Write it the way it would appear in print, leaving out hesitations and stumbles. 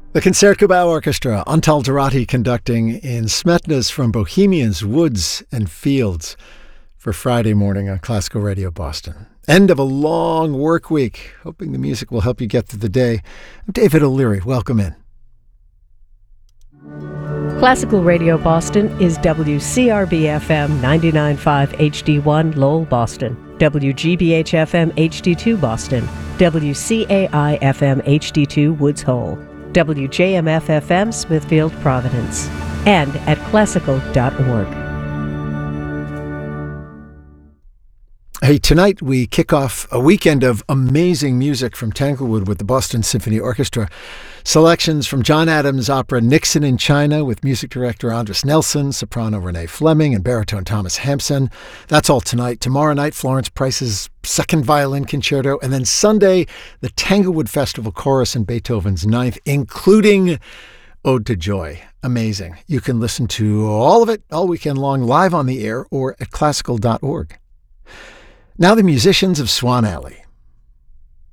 The Concertgebouw Orchestra, Antal Dorati conducting in Smetna's From Bohemians, Woods and Fields for Friday morning on Classical Radio Boston. End of a long work week. Hoping the music will help you get through the day. I'm David O'Leary. Welcome in. Classical Radio Boston is WCRB-FM 99.5 HD1 Lowell, Boston, WGBH-FM HD2 Boston, WCAI-FM HD2 Woods Hole, WJMF-FM Smithfield, Providence, and at classical.org. Hey, tonight we kick off a weekend of amazing music from Tanglewood with the Boston Symphony Orchestra. Selections from John Adams' opera Nixon in China with music director Andras Nelson, soprano Renee Fleming, and baritone Thomas Hampson. That's all tonight. Tomorrow night, Florence Price's Second Violin Concerto. And then Sunday, the Tanglewood Festival Chorus and Beethoven's Ninth, including Ode to Joy. Amazing. You can listen to all of it all weekend long live on the air or at classical.org. Now the musicians of Swan Alley.